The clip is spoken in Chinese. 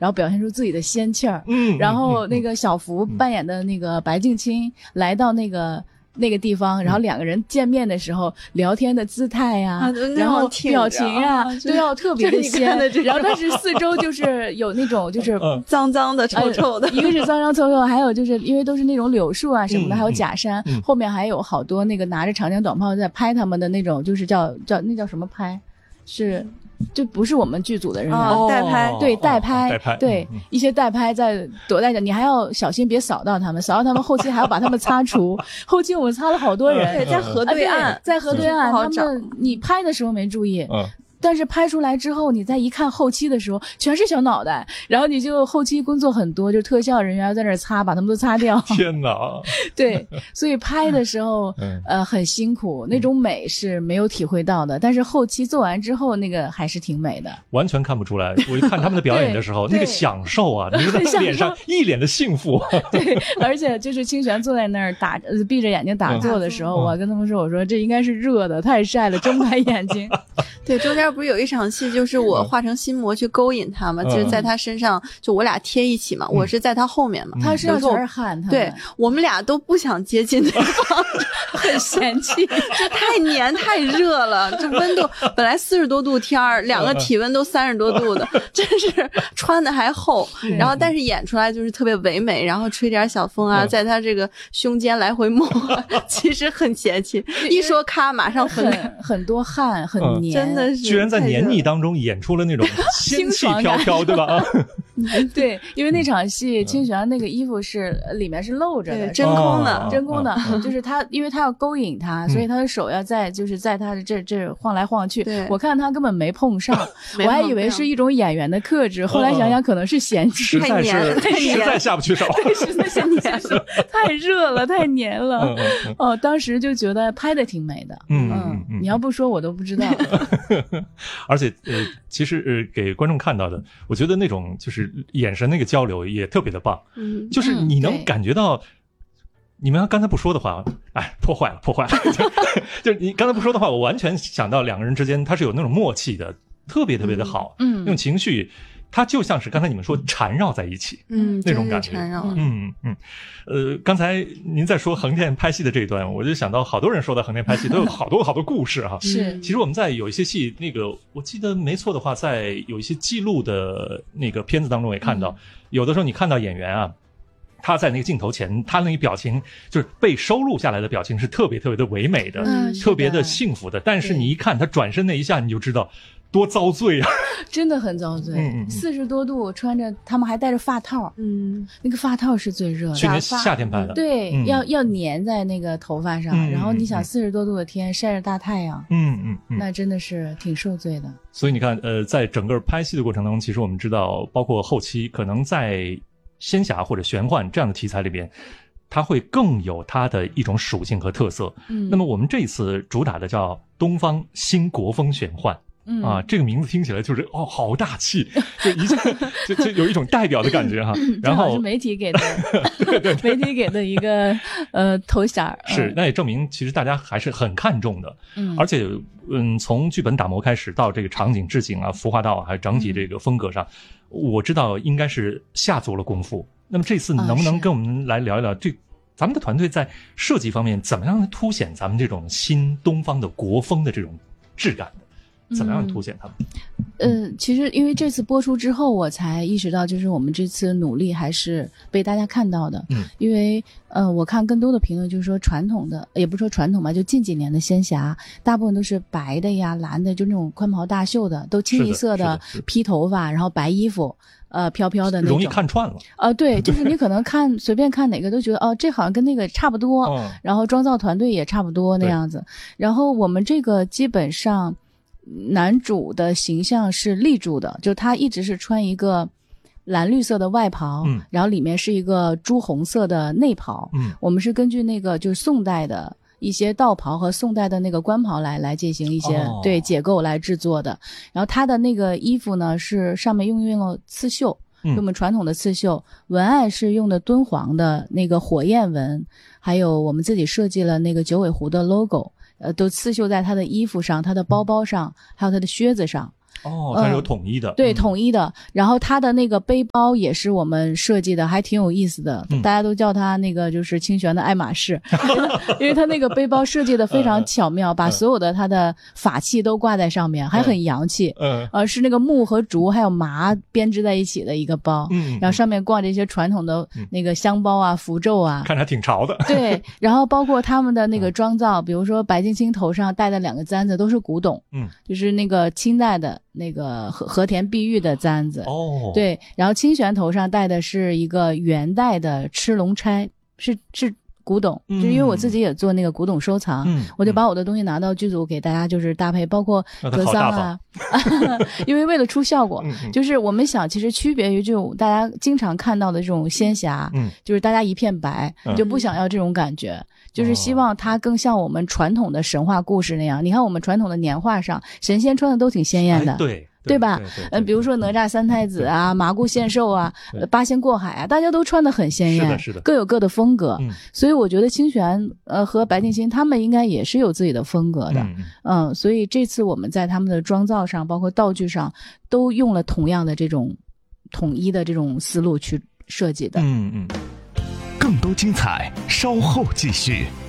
然后表现出自己的仙气儿。然后那个小福扮演的那个白敬清来到那个地方，然后两个人见面的时候聊天的姿态呀，然后表情呀都要特别的仙。然后但是四周就是有那种就是脏脏的臭臭的， 一个是脏脏臭臭，还有就是因为都是那种柳树啊什么的，还有假山，后面还有好多那个拿着长枪短炮在拍他们的那种，就是叫那叫什么拍，是就不是我们剧组的人代拍， 对代拍，对一些代拍在躲在你还要小心别扫到他们，扫到他们后期还要把他们擦除。后期我们擦了好多人， 对，在河对岸， 在河对岸，他们你拍的时候没注意。但是拍出来之后，你再一看后期的时候，全是小脑袋，然后你就后期工作很多，就特效人员在那儿擦，把他们都擦掉。 天哪！ 对，所以拍的时候，很辛苦，那种美是没有体会到的。但是后期做完之后，那个还是挺美的。 完全看不出来，我一看他们的表演的时候，那个享受啊，你在脸上一脸的幸福。 对，而且就是清玄坐在那儿闭着眼睛打坐的时候，我跟他们说，我说这应该是热的，太晒了，睁不开眼睛。 对，中间不是有一场戏，就是我化成心魔去勾引他嘛，就是在他身上，就我俩贴一起嘛，我是在他后面嘛， 他身上全是汗， 对，我们俩都不想接近对方， 很嫌弃， 就太黏太热了，就温度本来40多度天儿，两个体温都30多度的，真是穿的还厚，然后但是演出来就是特别唯美，然后吹点小风啊，在他这个胸间来回摸，其实很嫌弃，一说咔马上很多汗，很黏， 真的是居然在黏腻当中演出了那种仙气飘飘，对吧？ 对，因为那场戏清玄那个衣服是里面是露着的， 真空的， 真空的，就是他，因为他要勾引他，所以他的手要就是在他的这晃来晃去。我看他根本没碰上，我还以为是一种演员的克制，后来想想可能是嫌弃， 实在下不去手， 对，实在下不去手，太热了，太黏了。哦，当时就觉得拍的挺美的。你要不说我都不知道。 而且其实给观众看到的，我觉得那种就是眼神那个交流也特别的棒。就是你能感觉到。你们要刚才不说的话，哎，破坏了。就是你刚才不说的话，我完全想到两个人之间他是有那种默契的，特别特别的好。那种情绪，它就像是刚才你们说缠绕在一起，那种感觉。 缠绕。 刚才您在说横店拍戏的这一段，我就想到好多人说的横店拍戏都有好多故事哈。 是， 其实我们在有一些戏，那个我记得没错的话，在有一些记录的那个片子当中也看到，有的时候你看到演员啊。他在那个镜头前，他那个表情就是被收录下来的表情是特别特别的唯美的，特别的幸福的。但是你一看他转身那一下，你就知道多遭罪啊！ 真的很遭罪。40多度穿着，他们还戴着发套。那个发套是最热的。 去年夏天拍的。 对，要粘在那个头发上。然后你想40多度的天，晒着大太阳。那真的是挺受罪的。 所以你看，在整个拍戏的过程当中，其实我们知道，包括后期可能在。仙侠或者玄幻这样的题材里边，它会更有它的一种属性和特色。那么我们这一次主打的叫东方新国风玄幻。这个名字听起来就是好大气，就一下就有一种代表的感觉哈。然后是媒体给的，媒体给的一个头衔是，那也证明其实大家还是很看重的。而且从剧本打磨开始到这个场景置景啊、服化道啊，还有整体这个风格上，我知道应该是下足了功夫。那么这次能不能跟我们来聊一聊咱们的团队在设计方面怎么样凸显咱们这种新东方的国风的这种质感？怎么样凸显他们？ 其实因为这次播出之后，我才意识到，就是我们这次努力还是被大家看到的。因为我看更多的评论就是说，传统的也不说传统吧，就近几年的仙侠，大部分都是白的呀、蓝的，就那种宽袍大袖的，都清一色的披头发，然后白衣服。飘飘的那种， 容易看串了。 对，就是你可能随便看哪个都觉得这好像跟那个差不多。然后妆造团队也差不多那样子。然后我们这个基本上男主的形象是立住的，就他一直是穿一个蓝绿色的外袍，然后里面是一个朱红色的内袍。我们是根据那个就是宋代的一些道袍和宋代的那个官袍来进行一些对解构来制作的。然后他的那个衣服呢是上面用了刺绣，就我们传统的刺绣，文案是用的敦煌的那个火焰纹，还有我们自己设计了那个九尾狐的 logo，都刺绣在他的衣服上、他的包包上，还有他的靴子上。 它是有统一的。 对，统一的。然后它的那个背包也是我们设计的，还挺有意思的。大家都叫它那个就是清玄的爱马仕，因为它那个背包设计的非常巧妙，把所有的它的法器都挂在上面，还很洋气。是那个木和竹还有麻编织在一起的一个包。然后上面挂着一些传统的那个香包啊、符咒啊， 看着还挺潮的。 对，然后包括他们的那个妆造，比如说白敬卿头上戴的2个簪子都是古董，就是那个清代的那个和田碧玉的簪子。对，然后清玄头上戴的是一个元代的螭龙钗，是古董，就是因为我自己也做那个古董收藏，我就把我的东西拿到剧组给大家就是搭配，包括格桑啊，因为为了出效果，就是我们想其实区别于这种大家经常看到的这种仙侠，就是大家一片白，就不想要这种感觉，就是希望它更像我们传统的神话故事那样。你看我们传统的年画上，神仙穿的都挺鲜艳的，对吧？比如说哪吒三太子啊，麻姑献寿啊，八仙过海啊，大家都穿得很鲜艳， 是的， 各有各的风格。所以我觉得清玄和白敬卿他们应该也是有自己的风格的。所以这次我们在他们的妆造上，包括道具上，都用了同样的这种统一的这种思路去设计的。 更多精彩稍后继续。